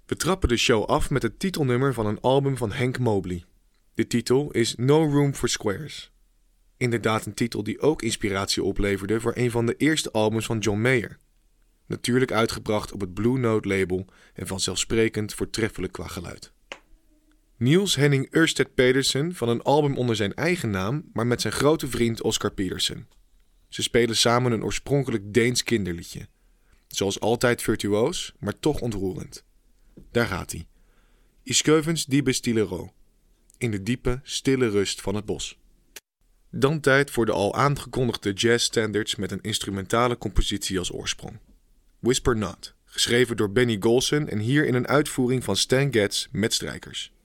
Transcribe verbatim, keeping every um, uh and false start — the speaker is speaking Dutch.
We trappen de show af met het titelnummer van een album van Hank Mobley. De titel is No Room for Squares. Inderdaad een titel die ook inspiratie opleverde voor een van de eerste albums van John Mayer. Natuurlijk uitgebracht op het Blue Note label en vanzelfsprekend voortreffelijk qua geluid. Niels Henning Ørsted Pedersen van een album onder zijn eigen naam, maar met zijn grote vriend Oscar Peterson. Ze spelen samen een oorspronkelijk Deens kinderliedje. Zoals altijd virtuoos, maar toch ontroerend. Daar gaat hij. I skeuvens diepe stille ro. In de diepe, stille rust van het bos. Dan tijd voor de al aangekondigde jazz standards met een instrumentale compositie als oorsprong. Whisper Not, geschreven door Benny Golson en hier in een uitvoering van Stan Getz met strijkers.